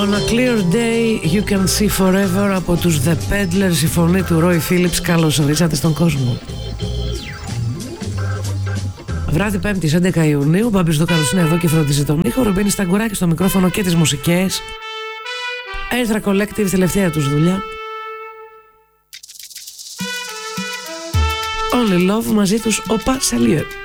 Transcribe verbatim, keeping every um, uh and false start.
On a clear day you can see forever από τους The Peddlers, η φωνή του Roy Phillips. Καλώς ορίσατε στον κόσμο. Βράδυ Πέμπτης έντεκα Ιουνίου, ο Μπάμπης Δούκαρος είναι εδώ και φροντίζει τον ήχο. Ρουμπίνη Σταγκουράκη στο μικρόφωνο και τις μουσικές. Airthra Collective, τελευταία τους δουλειά. Only Love, μαζί τους ο Πα Σαλιέ.